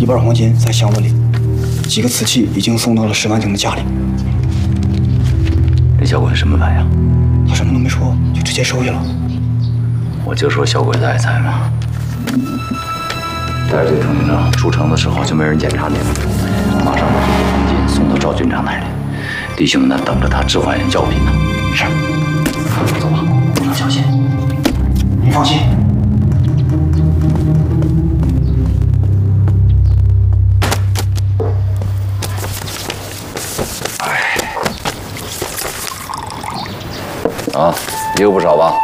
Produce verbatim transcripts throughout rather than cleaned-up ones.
一半黄金在箱子里，几个瓷器已经送到了石万婷的家里。 那小鬼什么反应？ 他什么都没说，就直接收下了。 我就说小鬼子爱财嘛。带着这个通行证出城的时候就没人检查你了，马上把这些黄金送到赵军长那里。弟兄们呢等着他置换药品呢。 是。 走吧，路上小心。 您放心。 啊，也有不少吧？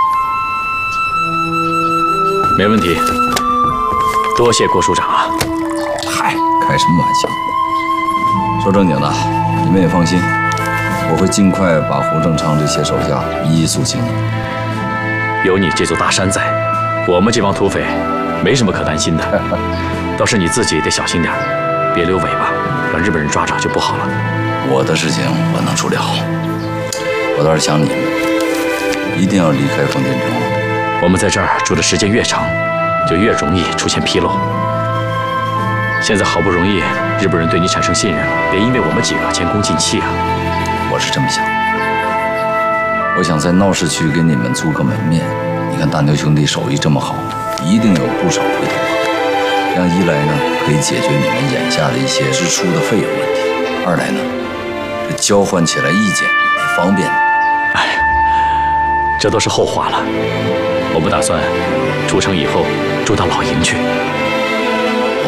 没问题，多谢郭署长啊！ 嗨，开什么玩笑？说正经的，你们也放心，我会尽快把胡正昌这些手下一一肃清。 有你这座大山在，我们这帮土匪没什么可担心的。倒是你自己得小心点，别留尾巴，让日本人抓着就不好了。 我的事情我能处理好，我倒是想你们。 一定要离开奉天城。 我们在这儿住的时间越长，就越容易出现纰漏。现在好不容易日本人对你产生信任了，别因为我们几个前功尽弃啊！ 我是这么想，我想在闹市区给你们租个门面。你看大牛兄弟手艺这么好，一定有不少回头客。这样一来呢，可以解决你们眼下的一些支出的费用问题；二来呢，这交换起来意见也方便。 哎呀。 这都是后话了，我们打算出城以后住到老营去。 哦，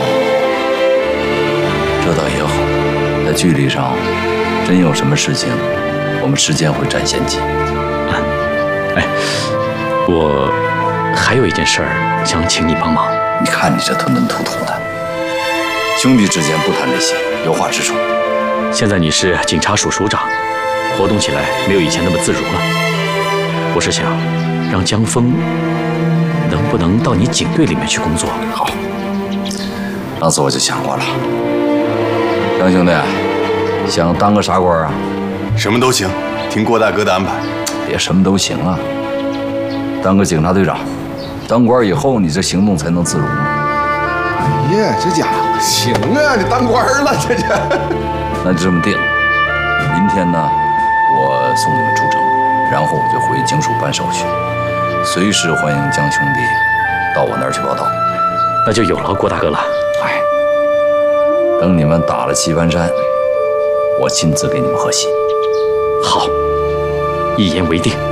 这倒也好，在距离上，真有什么事情，我们时间会占先机。 嗯，哎，我还有一件事儿想请你帮忙。 你看你这吞吞吐吐的，兄弟之间不谈这些，有话直说。 现在你是警察署署长，活动起来没有以前那么自如了。 我是想让江峰能不能到你警队里面去工作？ 好，当时我就想过了。江兄弟，想当个啥官啊？ 什么都行，听郭大哥的安排。 别什么都行啊，当个警察队长，当官以后你这行动才能自如嘛。 哎呀，这家伙行啊，你当官了，这这。 那就这么定。明天呢，我送你们出城。 然后我就回警署办手续，随时欢迎江兄弟到我那儿去报道。 那就有劳郭大哥了。 哎，等你们打了棋盘山，我亲自给你们贺喜。 好，一言为定。